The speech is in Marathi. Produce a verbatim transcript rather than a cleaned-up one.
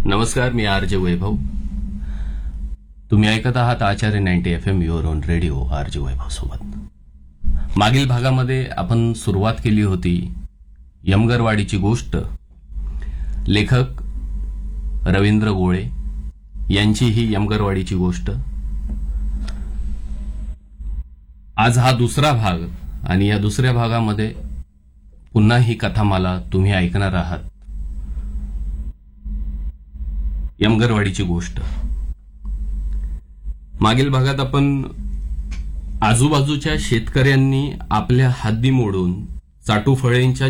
नमस्कार, मी आर जे वैभव. तुम्ही ऐकत आहात आचार्य ninety F am your on radio R J वैभव सोबत. मागील भागामध्ये आपण सुरुवात केली होती यमगरवाडीची गोष्ट. लेखक रवींद्र गोळे यांची ही यमगरवाडीची गोष्ट. आज हा दुसरा भाग आणि या दुसऱ्या भागामध्ये पुन्हा ही कथामाला तुम्ही ऐकणार आहात. यमगरवाडीची गोष्ट. मागील भागात आपण आजूबाजूच्या शेतकऱ्यांनी आपल्या हद्दी मोडून चाटूफळेंच्या